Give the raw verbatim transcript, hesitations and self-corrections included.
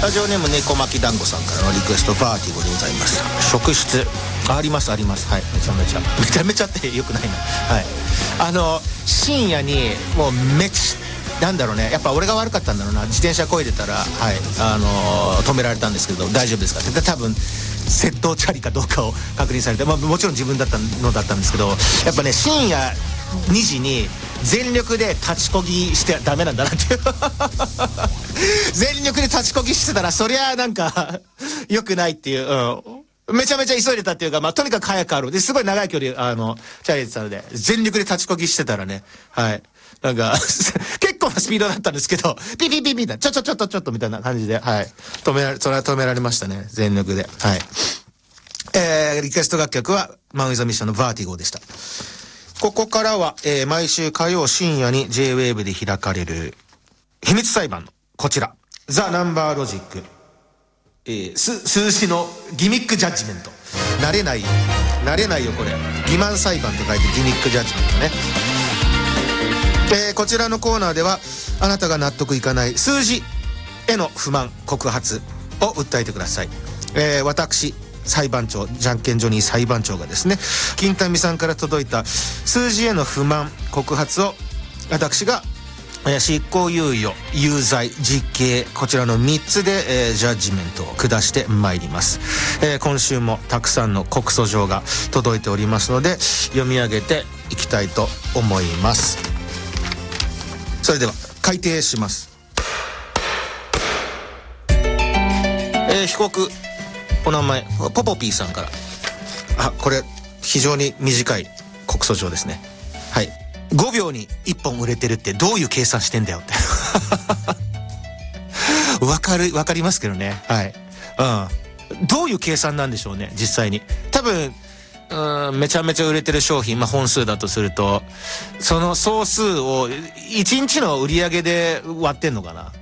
ラジオネーム猫巻団子さんからのリクエストバーティゴでございます。職質ありますあります。はい、めちゃめちゃめちゃめちゃってよくないな。はい、あの深夜にもうめっちゃなんだろうね、やっぱ俺が悪かったんだろうな。自転車漕いでたら、はい、あのー、止められたんですけど大丈夫ですかって多分窃盗チャリかどうかを確認されて、まあ、もちろん自分だったのだったんですけど、やっぱね深夜にじに全力で立ちこぎしてダメなんだなっていう全力で立ちこぎしてたらそりゃなんか良くないっていう、うん、めちゃめちゃ急いでたっていうか、まあとにかく早くあるですごい長い距離あのチャリでたので全力で立ちこぎしてたらね、はいなんか結構なスピードだったんですけどピピピピだちょちょちょっとちょっとみたいな感じで、はい止められそれは止められましたね、全力で。はい、えー、リクエスト楽曲はマン・ウィザ・ミッションのバーティゴでした。ここからは、えー、毎週火曜深夜に ジェイウェーブ で開かれる秘密裁判のこちらザ・ナンバーロジック、えー、す数字のギミックジャッジメント。慣れない慣れないよこれ、欺瞞裁判と書いてギミックジャッジメントね。えー、こちらのコーナーではあなたが納得いかない数字への不満告発を訴えてください。えー、私裁判長じゃんけんジョニー裁判長がですね、金谷さんから届いた数字への不満告発を私が、えー、執行猶予有罪実刑こちらのみっつで、えー、ジャッジメントを下してまいります。えー、今週もたくさんの告訴状が届いておりますので読み上げていきたいと思います。それでは開廷します。えー、被告お名前ポポピーさんから、あこれ非常に短い告訴状ですね。はい、ごびょうにいっぽん売れてるってどういう計算してんだよってわかるわかりますけどね。はい、うん、どういう計算なんでしょうね実際に。多分うんめちゃめちゃ売れてる商品、まあ、本数だとするとその総数をいちにちの売り上げで割ってんのかな。